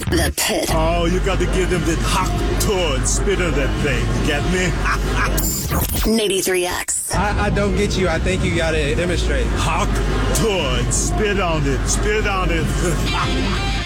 The Pit. Oh, you got to give them the hot turd. Spit on that thing. Get me? 83X. I don't get you. I think you got to demonstrate. Hot turd. Spit on it. Spit on it.